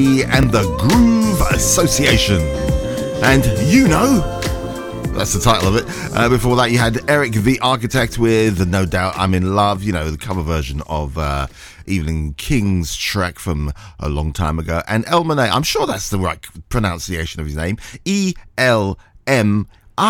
and the Groove Association. And you know, that's the title of it. Before that, you had Eric the Architect with No Doubt I'm in Love, you know, the cover version of Evelyn King's track from a long time ago. And El Monet, I'm sure that's the right pronunciation of his name, Elmiene.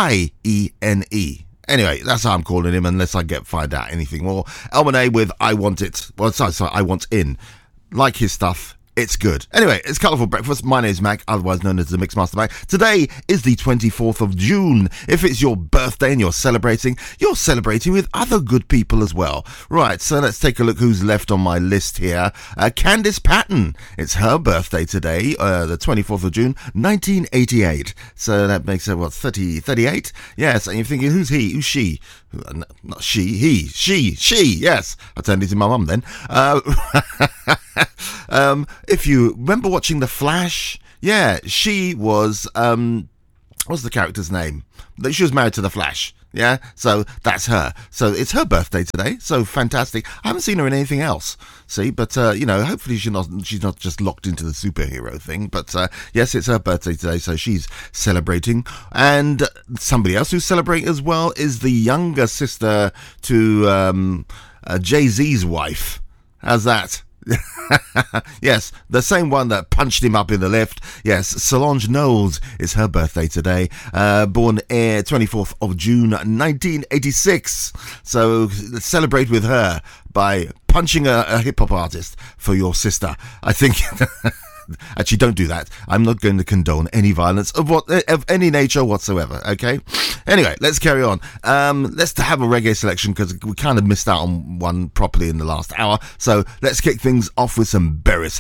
Anyway, that's how I'm calling him, unless I find out anything more. El Monet with I Want It. Well, sorry, I Want In. Like his stuff. It's good. Anyway, it's Colourful Breakfast. My name is Mac, otherwise known as the Mixmaster Mac. Today is the 24th of June. If it's your birthday and you're celebrating with other good people as well. Right, so let's take a look who's left on my list here. Candice Patton. It's her birthday today, the 24th of June, 1988. So that makes her, 38? Yes, and you're thinking, who's he? Who's she? Not she, he, she, yes. I turned into my mum then. If you remember watching The Flash, yeah, she was, what's the character's name? She was married to The Flash, yeah? So that's her. So it's her birthday today, so fantastic. I haven't seen her in anything else, see, but, hopefully she's not just locked into the superhero thing, but, yes, it's her birthday today, so she's celebrating. And somebody else who's celebrating as well is the younger sister to, Jay-Z's wife. How's that? Yes, the same one that punched him up in the lift. Yes, Solange Knowles is her birthday today. Born 24th of June 1986. So celebrate with her by punching a hip-hop artist for your sister. I think... Actually, don't do that. I'm not going to condone any violence of any nature whatsoever, okay? Anyway, let's carry on. Let's have a reggae selection because we kind of missed out on one properly in the last hour. So let's kick things off with some Beres